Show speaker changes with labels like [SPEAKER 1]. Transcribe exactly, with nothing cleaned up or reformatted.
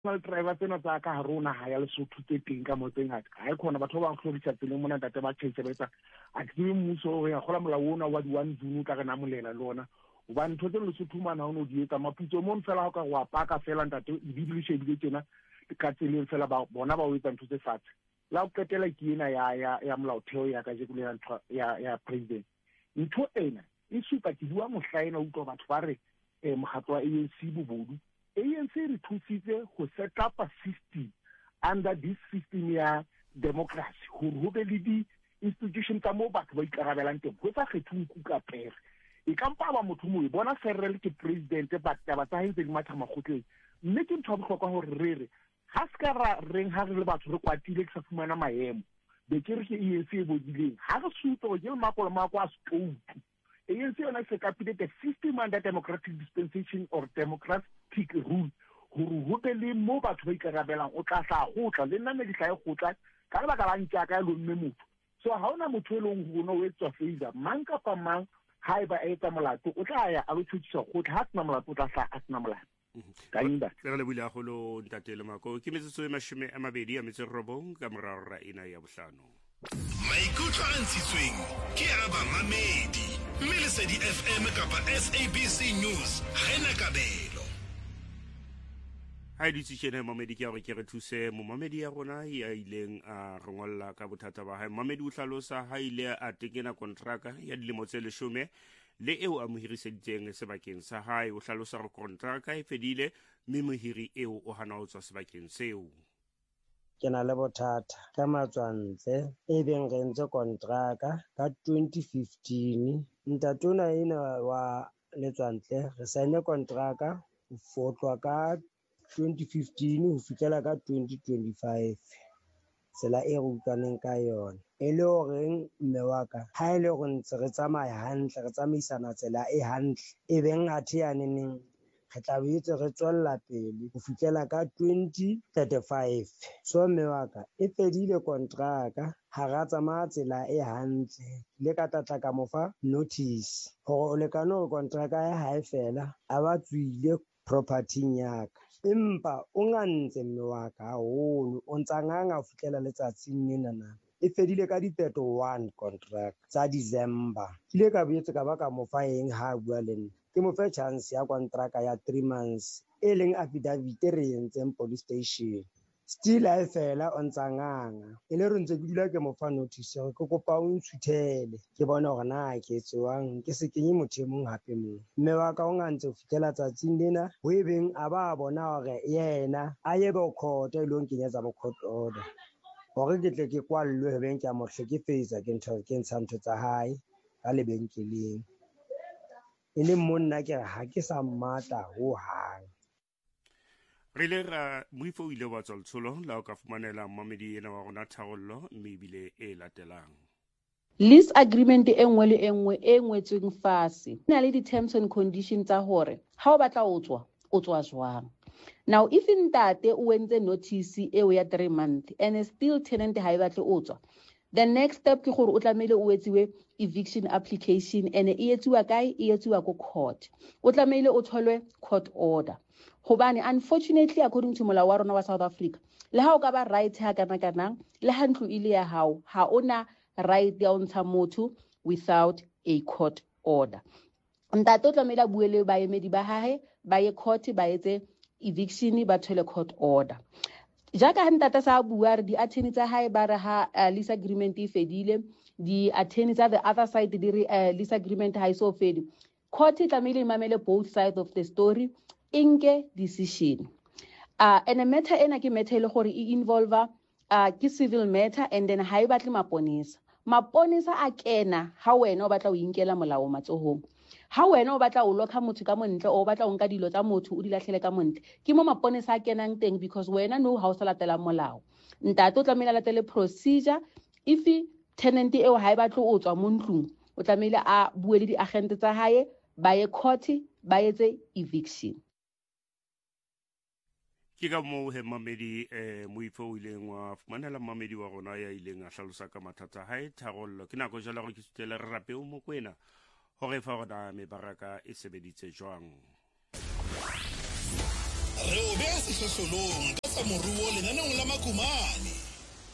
[SPEAKER 1] driver tsena tsa ka ha rona ha ya Lesotho tse teng ka mo tse ngata ha e khona batho ba bang hlodisa pele mona ntate ba tshetse betsa a ke mmuso ya gola molao ona wa di one June ka rena molela lona o ba ntho tse Lesotho mana o no di etsa maputso mo fela ho ka wa paka fela ntate e bidile bile tsena ka tsele fela ba bona ba o etsa ntho tse fatshe la o ketela ke ena ya ya ya molaotheo ya ka je kulela ntho ya ya president ntho ena e supa ke bua mohlaena o tlo batho ba re eh mogatlo wa A N C bobodu A N C re thusitse go set up a system under this system ya democracy go go be le di institution tsa mo batho ba ikarabelang teng go sa kgethung kuka pere e kampa ba motho mo e bona serrele ke president ba taba tsa hentse di matha magotleng mme ke ntho bohlokwa gore re re ha ska ra reng ha re le batho re kwatile ke sa fumana maemo be ke re ke A N C e bodileng ha re suto je makolo mako a stoutu A N C yona se kapile the system under democratic dispensation or democratic rule go go be le mo batho ba ikarabelang o tla tla go tla le nna ne di tla go tla ka ba ka ba ntja ka lo mme motho so ha ona motho e leng go no wetswa favor mang ka pa mang ha e ba etsa molato o tla ya a bo thutsa go tla ha tsena molato o tla tla a tsena molato ka inda
[SPEAKER 2] re le bula go lo ntatele mako ke metsotso e mashome a mabedi a metse robong ka morao ra ina ya bohlano
[SPEAKER 3] maikutlo a ntshitsweng ke a bamamedi mme Lesedi F M kapa S A B C News ha ena kabelo
[SPEAKER 2] ha di tsitshene mamedi ke a re ke re thuse mo mamedi ya rona ya ileng a rengolla ka bothata ba hae mamedi o hlalosa ha ile a tekena kontraka ya dilemo tse leshome le eo a mohiriseditseng sebakeng sa hae o hlalosa re kontraka e fedile mme mohiri eo o hana ho tswa sebakeng seo
[SPEAKER 4] ke na le bothata ka matswantle e beng re ntse kontraka ka twenty fifteen ntatona ina wa letswantle re saene kontraka ho fotlwa ka twenty fifteen ho fihlela ka twenty twenty-five tsela e re utlwaneng ka yona e le horeng mme wa ka ha ile go ntse re tsamaya hantle re tsamaisana tsela e hantle e beng athe yaneneng re tla boetse re tswella pele go fihlela ka twenty thirty-five so mme wa ka e fedile kontraka ha ra tsamaya tsela e hantle le ka tlatla ka mofa notice hore o lekane hore kontraka ya hae fela a ba tswile property ya ka empa o ngantse mme wa ka haholo o ntsanganga ho fihlela letsatsing lena na e fedile ka di thirty-one contract tsa December ile ka boetse ka ba ka mofa eng ha bua le nna ke mo fe chance ya kontraka ya three months e leng affidavit re entseng police station still a fela on tsanganga e le re ntse ke dula ke mo fa notice re ke kopa o ntshutele ke bona hore na ke tswang ke se kenye mothemong hape mo mme wa ka o ngantse ho fitela tsatsing lena ho ebeng a ba bona hore yena a ye bo court e leng kenyetsa bo court order hore ke tle ke kwallwe beng ke a mo hlekefetsa ke ntho ke ntsha ntho tsa hae ka lebenkeleng e le monna ke ha ke sa mmata ho hang
[SPEAKER 2] re le ra moifo ile wa tswa letsholo la o ka fumanela mamedi ena wa rona tharollo mme ebile e latelang
[SPEAKER 5] lease agreement e nngwe le engwe e ngwetsweng fase na le di terms and conditions tsa hore ha o batla o tswa o tswa jwang now if ntate o entse notice eo ya three months and still tenant ha e batle o tswa the next step ke gore o tlamele o etsiwe eviction application and e etsiwa kae e etsiwa ko court o tlamele o tholwe court order hobane unfortunately according to molao wa rona wa South Africa le ha o ka ba right ha kana kana le ha ntlo ile ya hao ha ona right ya o ntsha motho without a court order ntate o tlamele a bue le baemedi ba hae ba ye court ba etse eviction ba thole court order jaka ntate sa bua re di attorney tsa hae ba re ha uh, lease agreement e fedile di attorney tsa the other side di re uh, lease agreement ha iso fedi court e tlamele imamele both sides of the story inke decision uh, and a matter ena ke matter le gore e involve uh, ke civil matter and then ha e batle maponisa maponisa a kena ha wena o batla o inkela molao matsohong ha wena o batla o lokha motho ka montle o batla o nka dilo tsa motho o di latlhele ka montle ke mo maponisa a kenang teng because wena no ha o sa latela molao ntate o tlamela latele procedure if tenant e o ha e batle o tswa mo ntlong o tlamela a bue le di agent tsa hae ba ye court ba etse eviction
[SPEAKER 2] ke ka moo he mamedi eh moifo o ileng wa fumanela mamedi wa rona ya ileng a hlalosa ka mathata hae tharollo ke nako jala gore ke sutele re rape o mo kwena hore fa gona mebaraka e sebeditse jwang
[SPEAKER 3] re o beha sehlohlolong ka tsa moruo lenaneong la Makumane.